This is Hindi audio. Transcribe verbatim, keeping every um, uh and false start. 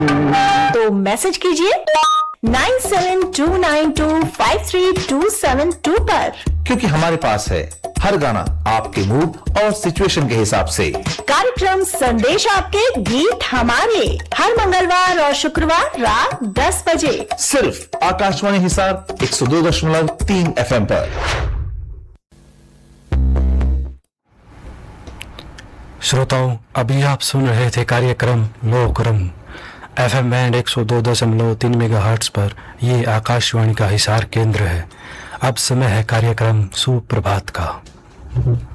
तो मैसेज कीजिए nine seven to nine to five three to seven to पर, क्योंकि हमारे पास है हर गाना आपके मूड और सिचुएशन के हिसाब से। कार्यक्रम संदेश आपके गीत हमारे, हर मंगलवार और शुक्रवार रात दस बजे सिर्फ आकाशवाणी हिसार एक सौ दो दशमलव तीन एफ एम पर। श्रोताओं, अभी आप सुन रहे थे कार्यक्रम लोकरंग एफ एम बैंड एक सौ दो दशमलव तीन मेगाहर्ट्ज पर। ये आकाशवाणी का हिसार केंद्र है। अब समय है कार्यक्रम सुप्रभात का।